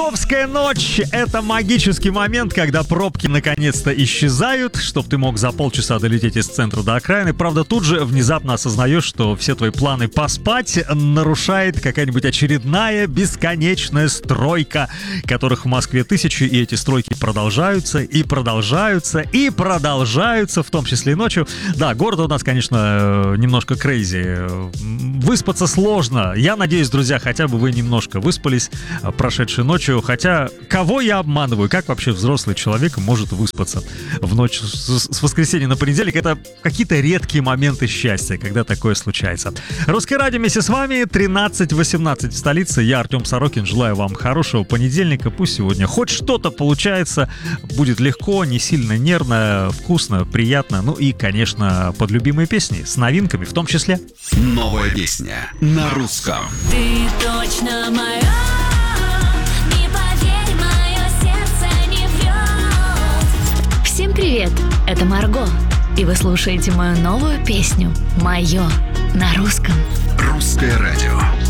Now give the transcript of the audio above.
Московская ночь — это магический момент, когда пробки наконец-то исчезают, чтобы ты мог за полчаса долететь из центра до окраины. Правда, тут же внезапно осознаешь, что все твои планы поспать нарушает какая-нибудь очередная бесконечная стройка, которых в Москве тысячи, и эти стройки продолжаются, и продолжаются, и продолжаются, в том числе и ночью. Да, город у нас, конечно, немножко крейзи. Выспаться сложно. Я надеюсь, друзья, хотя бы вы немножко выспались прошедшей ночью. Хотя, кого я обманываю? Как вообще взрослый человек может выспаться в ночь с воскресенья на понедельник? Это какие-то редкие моменты счастья, когда такое случается. Русское радио вместе с вами. 13:18 в столице. Я, Артем Сорокин. Желаю вам хорошего понедельника. Пусть сегодня хоть что-то получается. Будет легко, не сильно нервно, вкусно, приятно. Ну и, конечно, под любимые песни. С новинками в том числе. Новая песня на русском. Ты точно моя. Всем привет, это Марго, и вы слушаете мою новую песню «Моё» на русском. Русское радио.